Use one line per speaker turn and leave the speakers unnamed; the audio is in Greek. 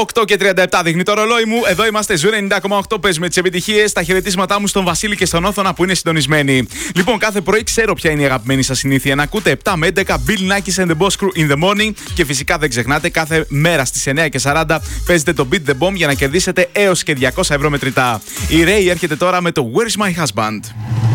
8 και 37 δείχνει το ρολόι μου. Εδώ είμαστε, Ζου 90,8. Παίζουμε τις επιτυχίες. Τα χαιρετίσματά μου στον Βασίλη και στον Όθωνα που είναι συντονισμένοι. Λοιπόν, κάθε πρωί ξέρω ποια είναι η αγαπημένη σας συνήθεια. Να ακούτε 7 με 11 Bill Nackis and the Boss Crew in the morning. Και φυσικά δεν ξεχνάτε, κάθε μέρα στις 9 και 40 παίζετε το Beat the Bomb για να κερδίσετε έως και 200 ευρώ μετρητά. Η Ray έρχεται τώρα με το Where's My Husband.